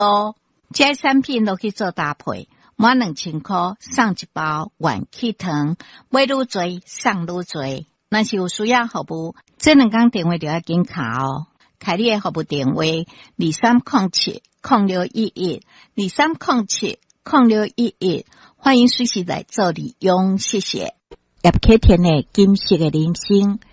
这些产品都去做搭配，满2000块送一包元气糖，买愈多送愈多。若是有需要服务，这2天电话就要紧卡哦。开你的服务电话2307-0611，2307-0611，欢迎随时来做利用，谢谢。叶克田的金色的人生。